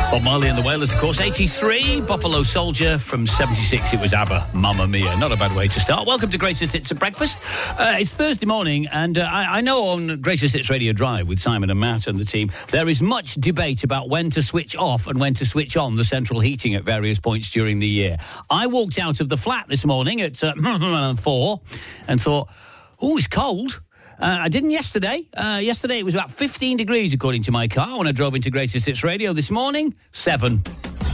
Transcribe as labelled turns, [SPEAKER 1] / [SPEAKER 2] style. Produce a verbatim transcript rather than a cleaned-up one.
[SPEAKER 1] Bob Marley and the Wailers, of course. eighty-three, Buffalo Soldier. From seventy-six, it was ABBA, Mamma Mia. Not a bad way to start. Welcome to Greatest Hits at Breakfast. Uh, it's Thursday morning, and uh, I, I know on Greatest Hits Radio Drive with Simon and Matt and the team, there is much debate about when to switch off and when to switch on the central heating at various points during the year. I walked out of the flat this morning at uh, four and thought, oh, it's cold. Uh, I didn't yesterday. Uh, yesterday it was about fifteen degrees, according to my car, when I drove into Greatest Hits Radio. This morning, seven.